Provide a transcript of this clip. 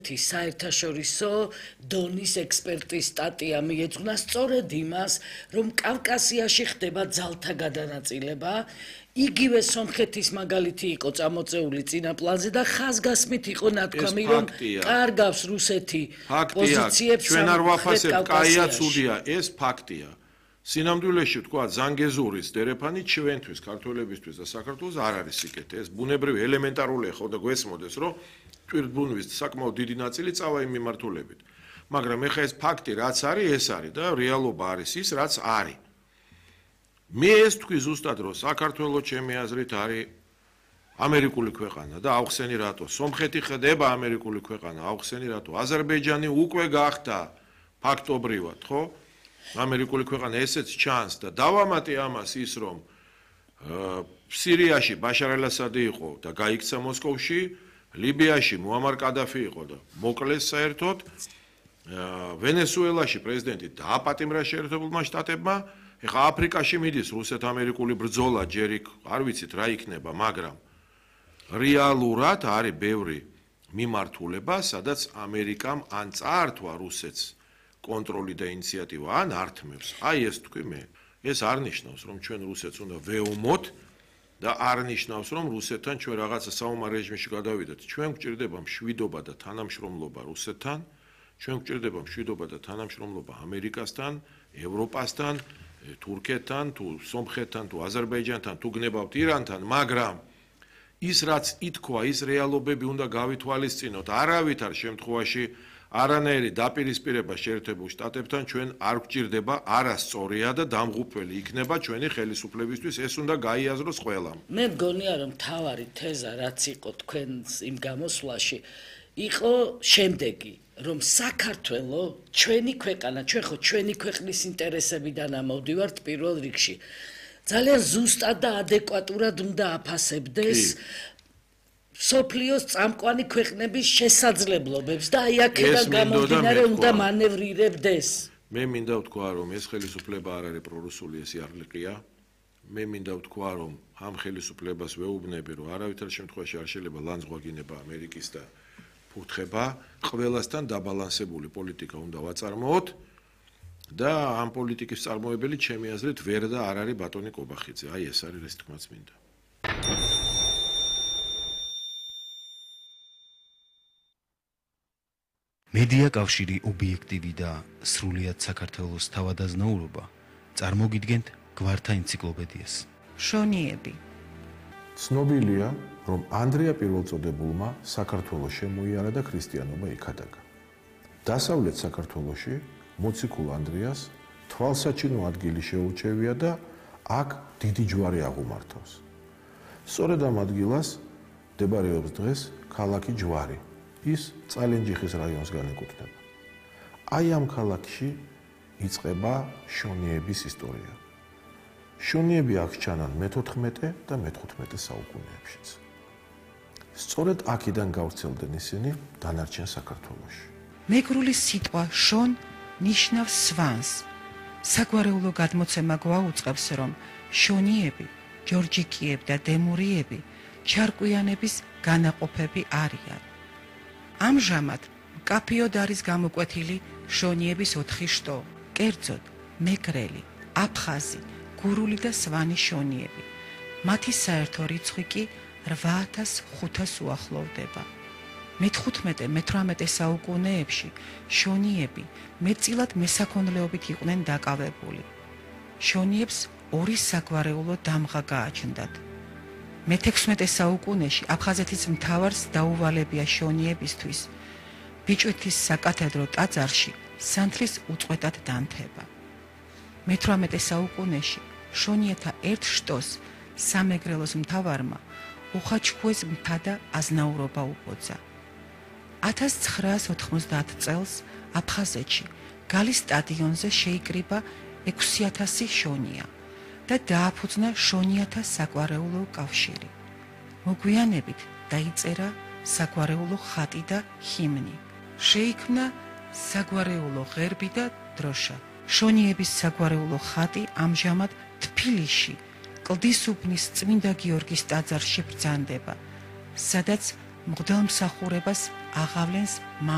საერთაშორისო დონის ექსპერტის სტატია მიეძღვნა სწორედ იმას, რომ კავკასიაში ხდება ძალთა გადანაწილება, იგივე სომხეთის მაგალითი იყო წამოწეული წინა პლანზე და ხაზგასმით იყო ნათქვამი, რომ კარგავს რუსეთი პოზიციებს ჩვენ არ ვაფასებთ, კაია, ცუდია, ეს ფაქტია. სინამდვილეში თქვა ზანგეზურის დერეფანი ჩვენთვის, ქართველებისთვის და საქართველოს არ არის სიკეთე. ეს ბუნებრივი ელემენტარულია ხო და გვესმოდეს, რომ ტვირთბუნვის საკმაოდ დიდი ნაწილი წავა იმ მიმართულებით. მაგრამ ეხლა ეს ფაქტი რაც არის, ეს არის და რეალობა არის ის, რაც არის. მე ეს თქვი ზუსტად, რომ საქართველოს ჩემი აზრით არის ამერიკული ქვეყანა და აუხსენი რატო. სომხეთი ხდება ამერიკული ქვეყანა, აუხსენი რატო. აზერბაიჯანი უკვე გახდა ფაქტობრივად, ხო? ამერიკული ქვეყანა ესეც ჩანს და დავამატე ამას ის, რომ სირიაში ბაშარ ალ-ასადი იყო და გაიქცა მოსკოვში, ლიბიაში მუამარ კადაფი იყო და მოკლეს საერთოდ, ვენესუელაში პრეზიდენტი დააპატიმრა შეერთებულმა შტატებმა, ეხლა აფრიკაში მიდის რუსეთ-ამერიკული ბრძოლა, ჯერ იქ არ ვიცით რა იქნება, მაგრამ რეალურად არის ბევრი მიმართულება, სადაც ამერიკამ ან წაართვა რუსეთს კონტროლი და ინიციატივა ან ართმევს. აი ეს თქვი მე. ეს არ ნიშნავს, რომ ჩვენ რუსეთს უნდა ვეომოთ და არ ნიშნავს, რომ რუსეთთან ჩვენ რაღაცა საომარ რეჟიმში გადავიდეთ. ჩვენ გვჭირდება მშვიდობა და თანამშრომლობა რუსეთთან, ჩვენ გვჭირდება მშვიდობა და თანამშრომლობა ამერიკასთან, ევროპასთან, თურქეთთან, თუ სომხეთთან, თუ აზერბაიჯანთან, თუ გნებავთ ირანთან, მაგრამ ის რაც ითქვა, ის რეალობები უნდა გავითვალისწინოთ. არავითარ შემთხვევაში არანაირი დაპირისპირება შეერთებულ შტატებთან ჩვენ არ გვჭირდება, არასწორია და დამღუპველი იქნება ჩვენი ხელისუფლებისთვის, ეს უნდა გაიაზროს ყველამ. მე მგონია, რომ მთავარი თეზა რაც იყო თქვენს იმ გამოსვლაში, იყო შემდეგი, რომ საქართველო ჩვენი ქვეყანა, ჩვენ ხო ჩვენი ქვეყნის ინტერესებიდან ამოვდივართ პირველ რიგში. ძალიან ზუსტად და ადეკვატურად უნდა აფასებდეს სოფლიოს წამყვანი ქვეყნების შესაძლებლობებს და აი აქედან გამომდინარე უნდა მანევრირებდეს. მე მინდა ვთქვა, რომ ეს ხელისუფლება არ არის პრორუსული, ეს იარლიყია. მე მინდა ვთქვა, რომ ამ ხელისუფლებას ვეუბნები, რომ არავითარ შემთხვევაში არ შეიძლება ლანძღვაგინება ამერიკის და ფურთხება, ყველასთან დაბალანსებული პოლიტიკა უნდა ვაწარმოოთ და ამ პოლიტიკის წარმოებელი ჩემი აზრით ვერ და არ არის ბატონი კობახიძე. აი ეს არის ეს თქმაც მინდა. მედია კავშირი ობიექტივი და სრულიად საქართველოს თავადაზნაურობა წარმოგიდგენთ გვართა ენციკლოპედიას. შონიები. ცნობილია, რომ ანდრია პირველწოდებულმა საქართველოს შემოიარა და ქრისტიანობა იქადაგა. დასავლეთ საქართველოში მოციქულ ანდრიას თვალსაჩინო ადგილი შეურჩევია და აქ დიდი ჯვარი აღუმართავს. სწორედ ამ ადგილას მდებარეობს დღეს ქალაქი ჯვარი. ის წალენჯიხის რაიონს განეკუთვნება. აი ამ ქალაქში იწყება შონიების ისტორია. შონიები აქ ჩანან მე-14 და მე-15 საუკუნეებშიც. სწორედ აქედან გავრცელდნენ ისინი დანარჩენ საქართველოში. მეგრული სიტყვა შონ ნიშნავს სვანს. საგვარეულო გადმოცემა გვაუწყებს, რომ შონიები, ჯორჯიკიები და დემურიები ჩარკვიანების განაყოფები არიან. ამჟამად მკაფიოდ არის გამოკვეთილი შონიების 4 შტო, კერძოდ მეგრელი, აფხაზი, გურული და სვანი შონიები. მათი საერთო რიცხვი კი 8500 უახლოვდება. მე-15-მე-18 საუკუნეებში შონიები მეტწილად მესაქონლეობით იყვნენ დაკავებული. შონიებს ორი საგვარეულო დამღა გააჩნდათ. მე-16 საუკუნეში აფხაზეთის მთავარს დაუვალებია შონიებისთვის ბიჭვეთის საკათედრო ტაძარში სანთლის უწყვეტად დანთება. მე-18 საუკუნეში შონიეთა ერთ შტოს სამეგრელოს მთავარმა უხაჩქუეს მთა და აზნაურობა უბოძა. 1990 წელს აფხაზეთში გალის სტადიონზე შეიკრიბა 6000 შონია და დააფუძნა შონიათა საგვარეულო კავშირი. მოგვიანებით დაიწერა საგვარეულო ხატი და ჰიმნი. შეიქმნა საგვარეულო ღერბი და დროშა. შონიების საგვარეულო ხატი ამჟამად თბილისში კლდისუბნის წმინდა გიორგის ტაძარში ბრძანდება, სადაც მღვდელმსახურებას აღავლენს